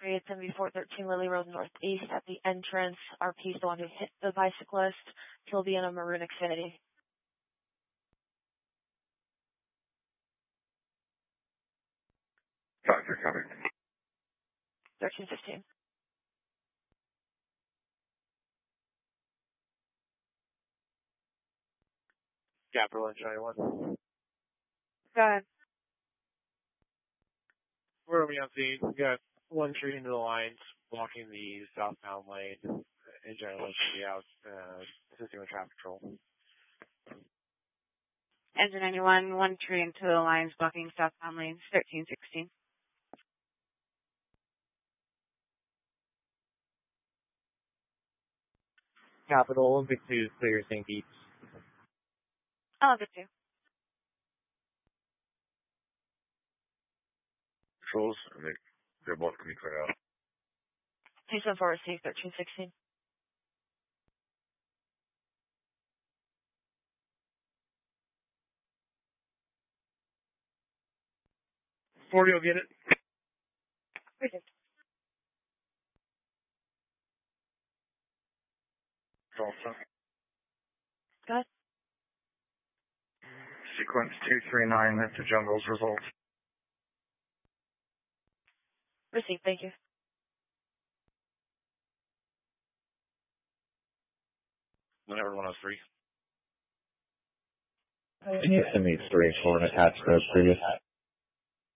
It's going to be 413 Lily Road Northeast at the entrance. RP's the one who hit the bicyclist. He'll be in a maroon Xfinity. Doctor, coming. 1315. Capital Engine 91. Go ahead. Where are we on scene? We got one tree into the lines, blocking the southbound lane. In general, it should be out, assisting with traffic control. Engine 91, one tree into the lines, blocking southbound lanes, 1316. Capital Olympic 2, clear St. Pete's. Olympic 2. Controls, and they're both going to be cleared out. 274 received, 1316. Forty will get it. Received. Tulsa. Go ahead. Sequence 239, Mr. Jungle's results. Received, thank you. Whenever 103. Can you send me 3 for an attached previous?